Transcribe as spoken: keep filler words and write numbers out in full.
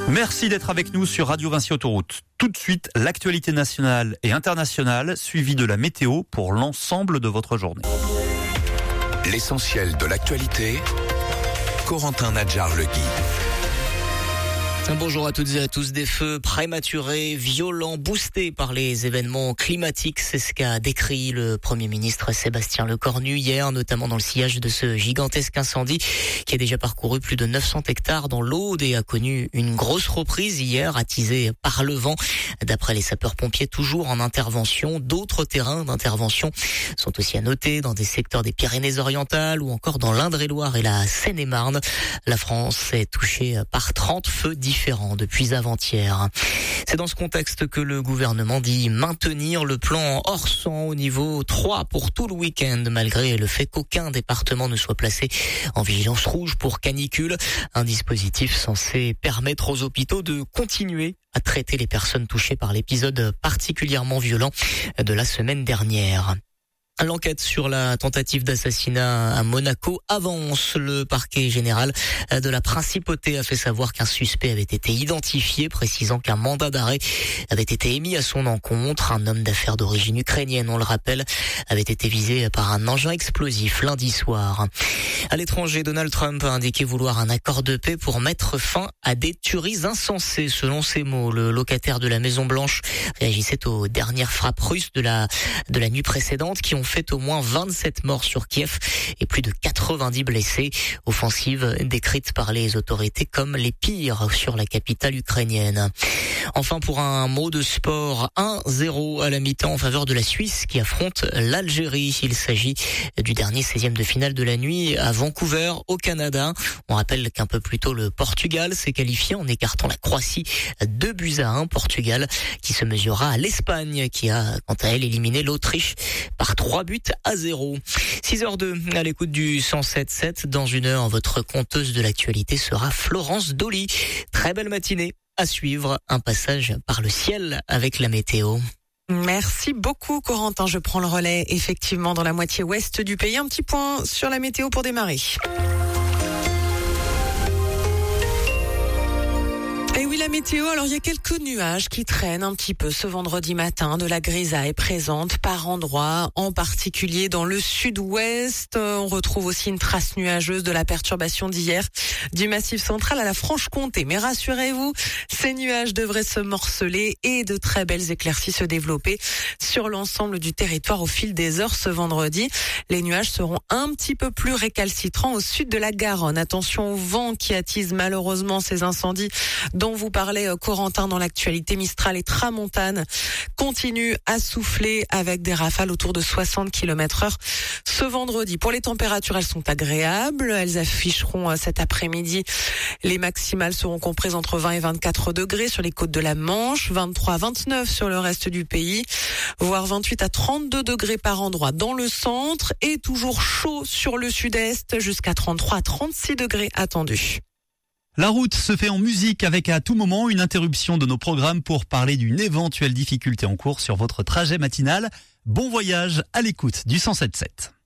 Merci d'être avec nous sur Radio Vinci Autoroute. Tout de suite, l'actualité nationale et internationale, suivie de la météo pour l'ensemble de votre journée. L'essentiel de l'actualité, Corentin Nadjar-Legui. Bonjour à toutes et à tous. Des feux prématurés, violents, boostés par les événements climatiques. C'est ce qu'a décrit le Premier ministre Sébastien Lecornu hier, notamment dans le sillage de ce gigantesque incendie qui a déjà parcouru plus de neuf cents hectares dans l'Aude et a connu une grosse reprise hier, attisée par le vent. D'après les sapeurs-pompiers, toujours en intervention, d'autres terrains d'intervention sont aussi à noter dans des secteurs des Pyrénées-Orientales ou encore dans l'Indre-et-Loire et la Seine-et-Marne. La France est touchée par trente feux différents depuis avant-hier. C'est dans ce contexte que le gouvernement dit maintenir le plan Orsan au niveau trois pour tout le week-end, malgré le fait qu'aucun département ne soit placé en vigilance rouge pour canicule. Un dispositif censé permettre aux hôpitaux de continuer à traiter les personnes touchées par l'épisode particulièrement violent de la semaine dernière. L'enquête sur la tentative d'assassinat à Monaco avance. Le parquet général de la Principauté a fait savoir qu'un suspect avait été identifié, précisant qu'un mandat d'arrêt avait été émis à son encontre. Un homme d'affaires d'origine ukrainienne, on le rappelle, avait été visé par un engin explosif lundi soir. À l'étranger, Donald Trump a indiqué vouloir un accord de paix pour mettre fin à des tueries insensées, selon ses mots. Le locataire de la Maison Blanche réagissait aux dernières frappes russes de la, de la nuit précédente qui ont fait au moins vingt-sept morts sur Kiev et plus de quatre-vingt-dix blessés. Offensive décrite par les autorités comme les pires sur la capitale ukrainienne. Enfin, pour un mot de sport, un zéro à la mi-temps en faveur de la Suisse qui affronte l'Algérie. Il s'agit du dernier seizième de finale de la nuit à Vancouver, au Canada. On rappelle qu'un peu plus tôt, le Portugal s'est qualifié en écartant la Croatie deux buts à un. Portugal qui se mesurera à l'Espagne qui a, quant à elle, éliminé l'Autriche par trois buts à zéro. six heures deux à l'écoute du cent sept sept. Dans une heure, votre conteuse de l'actualité sera Florence Dolly. Très belle matinée. À suivre, un passage par le ciel avec la météo. Merci beaucoup Corentin, je prends le relais effectivement dans la moitié ouest du pays. Un petit point sur la météo pour démarrer. Et oui, la météo, alors il y a quelques nuages qui traînent un petit peu ce vendredi matin. De la grisaille présente par endroits, en particulier dans le sud-ouest. On retrouve aussi une trace nuageuse de la perturbation d'hier du Massif central à la Franche-Comté. Mais rassurez-vous, ces nuages devraient se morceler et de très belles éclaircies se développer sur l'ensemble du territoire au fil des heures ce vendredi. Les nuages seront un petit peu plus récalcitrants au sud de la Garonne. Attention au vent qui attise malheureusement ces incendies dont vous parlait Corentin dans l'actualité. Mistral et Tramontane continuent à souffler avec des rafales autour de soixante kilomètres heure ce vendredi. Pour les températures, elles sont agréables. Elles afficheront cet après-midi. Les maximales seront comprises entre vingt et vingt-quatre degrés sur les côtes de la Manche, vingt-trois à vingt-neuf sur le reste du pays, voire vingt-huit à trente-deux degrés par endroit dans le centre et toujours chaud sur le sud-est jusqu'à trente-trois à trente-six degrés attendus. La route se fait en musique avec à tout moment une interruption de nos programmes pour parler d'une éventuelle difficulté en cours sur votre trajet matinal. Bon voyage à l'écoute du cent sept sept.